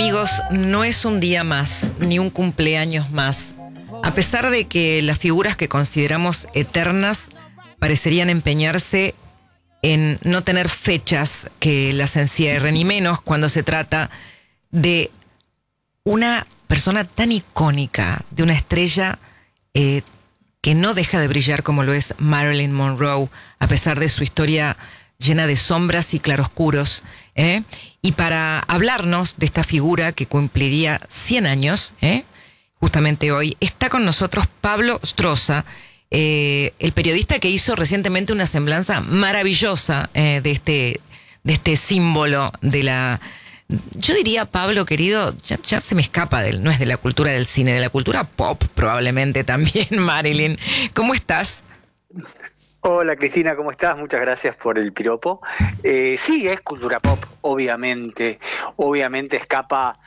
Amigos, no es un día más, ni un cumpleaños más. A pesar de que las figuras que consideramos eternas parecerían empeñarse en no tener fechas que las encierren, y menos cuando se trata de una persona tan icónica, de una estrella que no deja de brillar como lo es Marilyn Monroe, a pesar de su historia llena de sombras y claroscuros. Y para hablarnos de esta figura que cumpliría 100 años, justamente hoy, está con nosotros Pablo Stroza, el periodista que hizo recientemente una semblanza maravillosa de este símbolo de la... Yo diría, Pablo, querido, ya se me escapa, no es de la cultura del cine, de la cultura pop probablemente también, Marilyn. ¿Cómo estás? Hola Cristina, ¿cómo estás? Muchas gracias por el piropo. Sí, es cultura pop, obviamente. Obviamente escapa,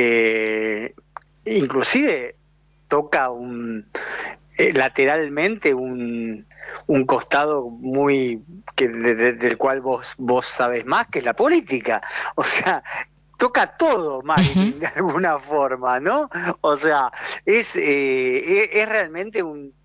inclusive toca lateralmente un costado muy del cual vos sabés más, que es la política. O sea, toca todo, Marilyn, de alguna forma, ¿no? O sea, es realmente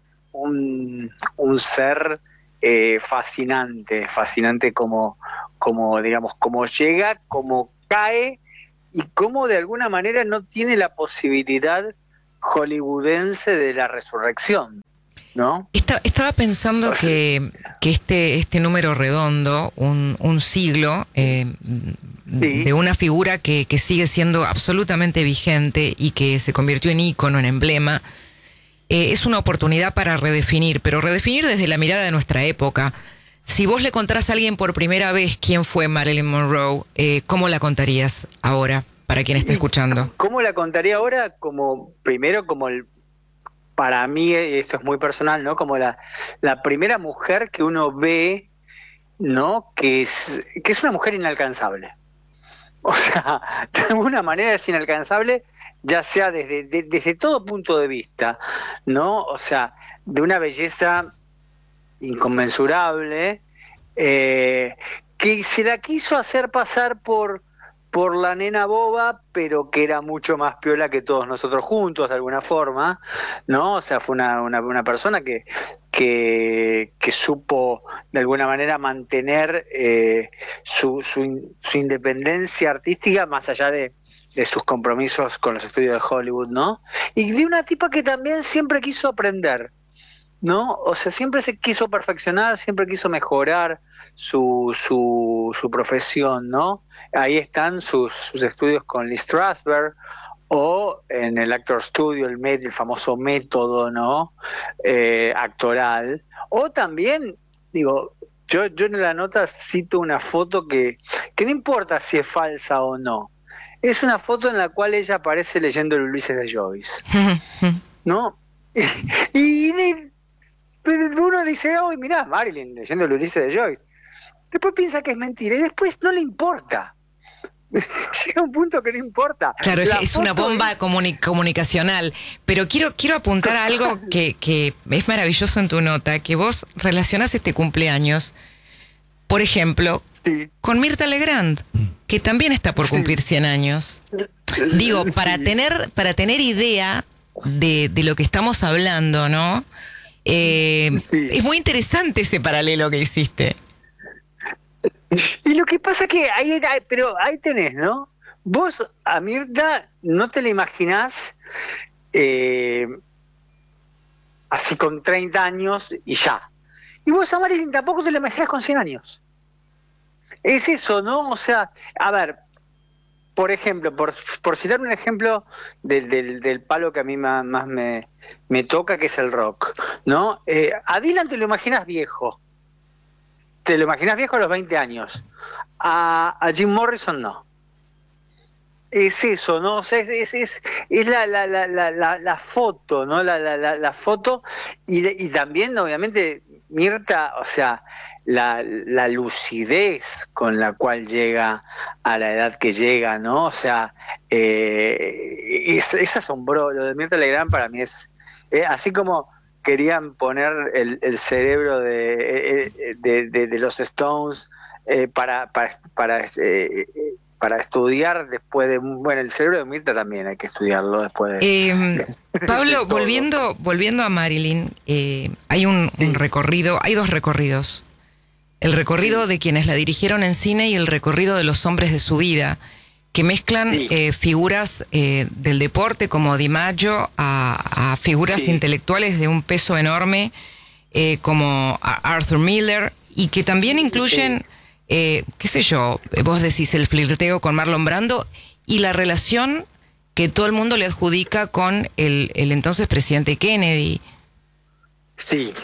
un ser fascinante como digamos, como llega, como cae y como de alguna manera no tiene la posibilidad hollywoodense de la resurrección, ¿no? Estaba pensando que este número redondo, un siglo, sí, de una figura que sigue siendo absolutamente vigente y que se convirtió en ícono, en emblema, es una oportunidad para redefinir, pero redefinir desde la mirada de nuestra época. Si vos le contaras a alguien por primera vez quién fue Marilyn Monroe, ¿cómo la contarías ahora, para quien esté escuchando? ¿Cómo la contaría ahora? Primero, para mí, esto es muy personal, ¿no? Como la primera mujer que uno ve, ¿no? Que es una mujer inalcanzable. O sea, de alguna manera es inalcanzable, ya sea desde todo punto de vista, ¿no? O sea, de una belleza inconmensurable, que se la quiso hacer pasar por la nena boba, pero que era mucho más piola que todos nosotros juntos, de alguna forma, ¿no? O sea, fue una persona que supo de alguna manera mantener su independencia artística más allá de sus compromisos con los estudios de Hollywood, ¿no? Y de una tipa que también siempre quiso aprender, ¿no? O sea, siempre se quiso perfeccionar, siempre quiso mejorar su profesión, ¿no? Ahí están sus estudios con Lee Strasberg, o en el Actor Studio, el famoso método, ¿no? Actoral. O también, digo, yo en la nota cito una foto que no importa si es falsa o no. Es una foto en la cual ella aparece leyendo el Ulises de Joyce, ¿no? Y uno dice, oh, mirá, Marilyn leyendo el Ulises de Joyce. Después piensa que es mentira y después no le importa. Llega un punto que no importa. Claro, es una bomba comunicacional. Pero quiero apuntar a algo que es maravilloso en tu nota, que vos relacionás este cumpleaños, por ejemplo, sí, con Mirtha Legrand, que también está por cumplir 100 años. Digo, para tener idea de lo que estamos hablando, ¿no? Es muy interesante ese paralelo que hiciste. Y lo que pasa que pero ahí tenés, ¿no? Vos a Mirtha no te la imaginás así con 30 años y ya. Y vos a Marilyn tampoco te la imaginás con 100 años. Es eso, ¿no? O sea, a ver, por ejemplo, por citar un ejemplo del palo que a mí más me toca, que es el rock, ¿no? A Dylan te lo imaginas viejo. Te lo imaginas viejo a los 20 años. A Jim Morrison no. Es eso, ¿no? O sea, es la foto, ¿no? La foto y también, obviamente, Mirtha, o sea, la lucidez con la cual llega a la edad que llega, ¿no? O sea, es asombroso. Lo de Mirtha Legrand para mí es así como querían poner el cerebro de los Stones para para estudiar después de, bueno, el cerebro de Mirta también hay que estudiarlo después Pablo, de volviendo a Marilyn, hay un recorrido, hay dos recorridos. El recorrido de quienes la dirigieron en cine y el recorrido de los hombres de su vida, que mezclan figuras del deporte como DiMaggio a figuras intelectuales de un peso enorme como Arthur Miller, y que también incluyen, qué sé yo, vos decís el flirteo con Marlon Brando y la relación que todo el mundo le adjudica con el entonces presidente Kennedy. Sí.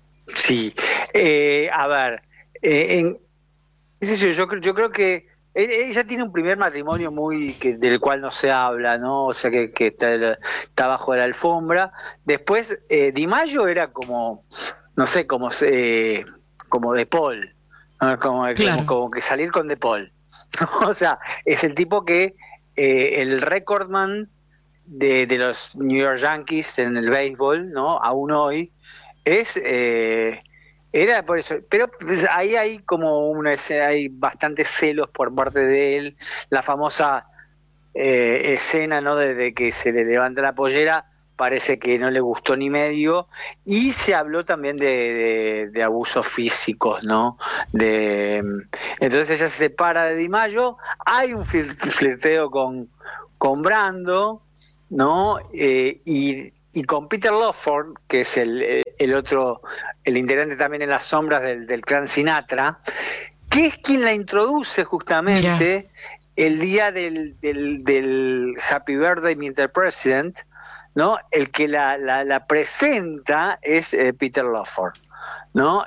A ver, qué sé yo creo que ella tiene un primer matrimonio del cual no se habla, ¿no? O sea, que está bajo la alfombra. Después, DiMaggio era como, no sé, como De Paul, ¿no? Claro. Como que salir con De Paul. O sea, es el tipo que el recordman de los New York Yankees en el béisbol, ¿no? Aún hoy es era por eso, pero pues, ahí hay como hay bastantes celos por parte de él, la famosa escena, ¿no? De que se le levanta la pollera, parece que no le gustó ni medio, y se habló también de abusos físicos, ¿no? Entonces ella se separa de DiMaggio, hay un flirteo con Brando, ¿no? Y con Peter Lawford, que es el otro, el integrante también en las sombras del clan Sinatra, que es quien la introduce justamente el día del Happy Birthday Mr. President, ¿no? El que la presenta es Peter Lawford, ¿no?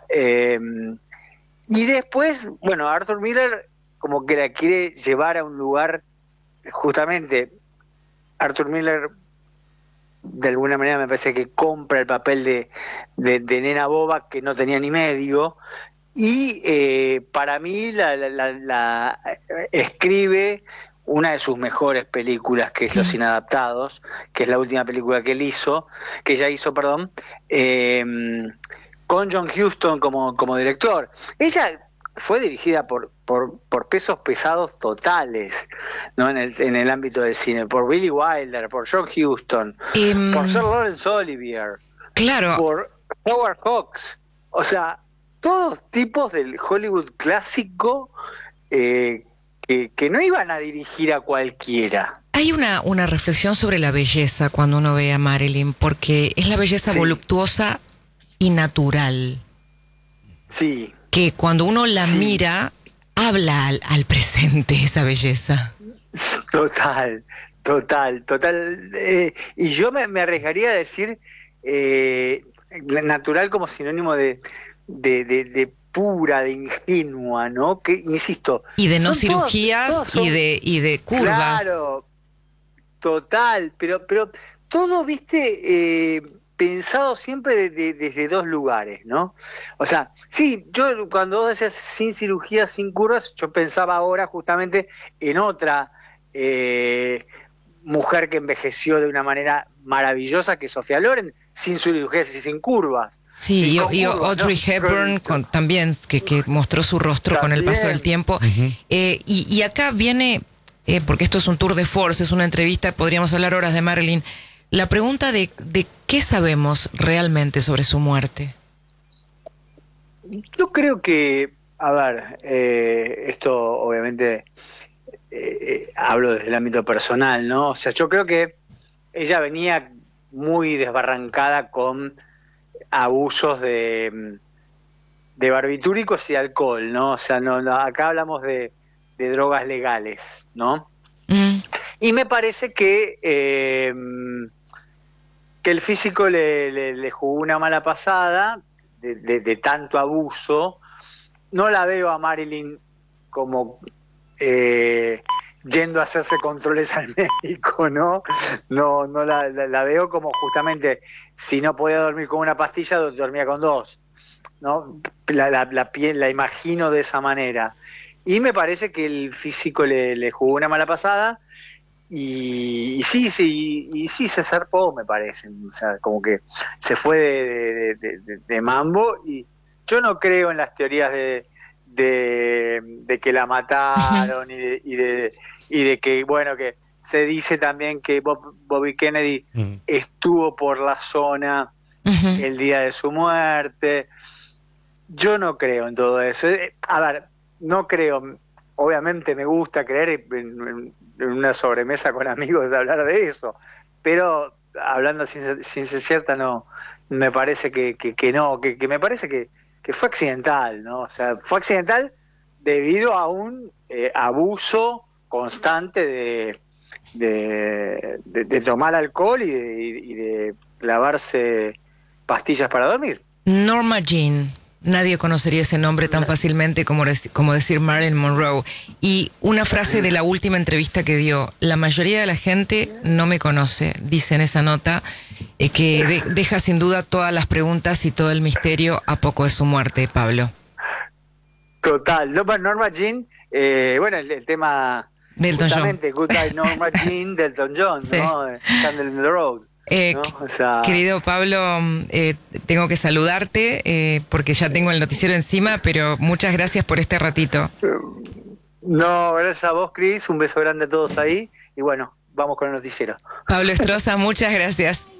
Y después, bueno, Arthur Miller como que la quiere llevar a un lugar, justamente, Arthur Miller de alguna manera me parece que compra el papel de nena boba que no tenía ni medio, y para mí la escribe una de sus mejores películas, que es Los Inadaptados, que es la última película que ella hizo, con John Huston como director. Ella fue dirigida por pesos pesados totales, ¿no? en el ámbito del cine, por Billy Wilder, por John Huston, por Sir Laurence Olivier, claro, por Howard Hawks, o sea, todos tipos del Hollywood clásico que no iban a dirigir a cualquiera. hay una reflexión sobre la belleza cuando uno ve a Marilyn, porque es la belleza voluptuosa y natural. Sí. Que cuando uno la mira, habla al presente esa belleza. Total. Y yo me arriesgaría a decir natural como sinónimo de pura, de ingenua, ¿no? Que, insisto... Y de no cirugías y de curvas. Claro, total, pero todo, viste, pensado siempre desde dos lugares, ¿no? O sea, sí, yo cuando vos decías sin cirugía, sin curvas, yo pensaba ahora justamente en otra mujer que envejeció de una manera maravillosa, que es Sofía Loren, sin cirugías y sin curvas. Sí, y Audrey Hepburn también, que mostró su rostro también con el paso del tiempo. Y acá viene, porque esto es un tour de force, es una entrevista, podríamos hablar horas de Marilyn, la pregunta de qué sabemos realmente sobre su muerte. Yo creo que, a ver, esto obviamente hablo desde el ámbito personal, ¿no? O sea, yo creo que ella venía muy desbarrancada con abusos de barbitúricos y alcohol, ¿no? O sea, no acá hablamos de drogas legales, ¿no? Y me parece que el físico le jugó una mala pasada de tanto abuso. No la veo a Marilyn como yendo a hacerse controles al médico, ¿no? No la veo como justamente, si no podía dormir con una pastilla, dormía con dos, ¿no? La imagino de esa manera. Y me parece que el físico le jugó una mala pasada, y sí se zarpó, me parece. O sea, como que se fue de mambo, y yo no creo en las teorías de que la mataron y de que, bueno, que se dice también que Bobby Kennedy estuvo por la zona el día de su muerte. Yo no creo en todo eso. A ver, no creo. Obviamente me gusta creer en una sobremesa con amigos de hablar de eso, pero hablando sin ser cierta, no, me parece que no, que me parece que fue accidental, ¿no? O sea, fue accidental debido a un abuso constante de tomar alcohol y de clavarse pastillas para dormir. Norma Jean. Nadie conocería ese nombre tan fácilmente como decir Marilyn Monroe. Y una frase de la última entrevista que dio: la mayoría de la gente no me conoce, dice en esa nota, que deja sin duda todas las preguntas y todo el misterio a poco de su muerte, Pablo. Total. Norma Jean, bueno, el tema Delton justamente, John. Goodbye Norma Jean, Delton John, sí. ¿No? Candle in the Road. ¿No? O sea, querido Pablo, tengo que saludarte porque ya tengo el noticiero encima, pero muchas gracias por este ratito. No, gracias a vos, Cris, un beso grande a todos ahí y bueno, vamos con el noticiero. Pablo Estroza, muchas gracias.